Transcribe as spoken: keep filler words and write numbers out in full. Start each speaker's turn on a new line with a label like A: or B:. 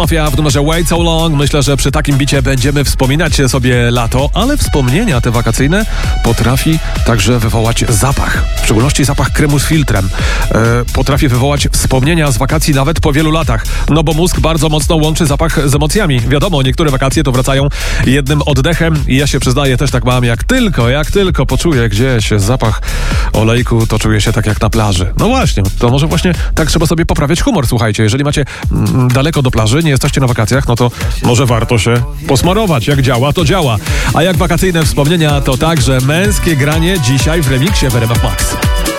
A: Mafia w numerze Wait So Long. Myślę, że przy takim bicie będziemy wspominać sobie lato, ale wspomnienia te wakacyjne potrafi także wywołać zapach. W szczególności zapach kremu z filtrem. E, potrafi wywołać wspomnienia z wakacji nawet po wielu latach. No bo mózg bardzo mocno łączy zapach z emocjami. Wiadomo, niektóre wakacje to wracają jednym oddechem i ja się przyznaję, też tak mam. Jak tylko, jak tylko poczuję gdzieś zapach olejku, to czuję się tak jak na plaży. No właśnie, to może właśnie tak trzeba sobie poprawiać humor. Słuchajcie, jeżeli macie mm, daleko do plaży, nie jesteście na wakacjach, no to może warto się posmarować. Jak działa, to działa. A jak wakacyjne wspomnienia, to także męskie granie dzisiaj w remiksie w R M F Max.